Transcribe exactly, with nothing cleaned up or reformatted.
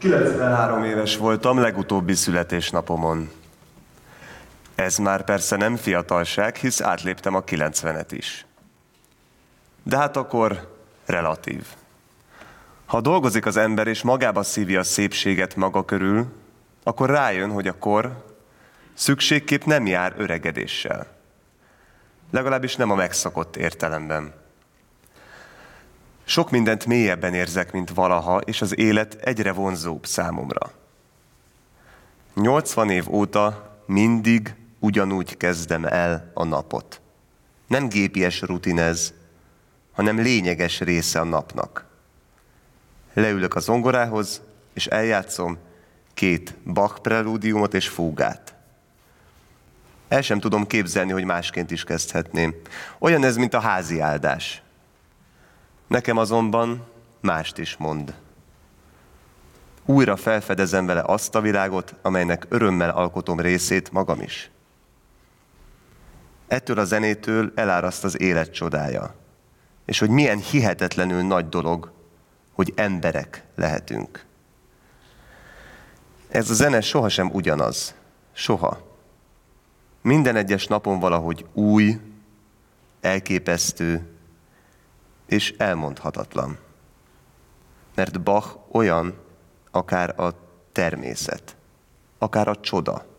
kilencvenhárom éves voltam legutóbbi születésnapomon. Ez már persze nem fiatalság, hisz átléptem a kilencvenet is. De hát akkor relatív. Ha dolgozik az ember és magába szívja a szépséget maga körül, akkor rájön, hogy a kor szükségképp nem jár öregedéssel. Legalábbis nem a megszokott értelemben. Sok mindent mélyebben érzek, mint valaha, és az élet egyre vonzóbb számomra. nyolcvan év óta mindig ugyanúgy kezdem el a napot. Nem gépies rutin ez, hanem lényeges része a napnak. Leülök a zongorához, és eljátszom két Bach prelúdiumot és fúgát. El sem tudom képzelni, hogy másként is kezdhetném. Olyan ez, mint a házi áldás. Nekem azonban mást is mond. Újra felfedezem vele azt a világot, amelynek örömmel alkotom részét magam is. Ettől a zenétől eláraszt az élet csodája, és hogy milyen hihetetlenül nagy dolog, hogy emberek lehetünk. Ez a zene sohasem ugyanaz. Soha. Minden egyes napon valahogy új, elképesztő és elmondhatatlan. Mert Bach olyan, akár a természet, akár a csoda.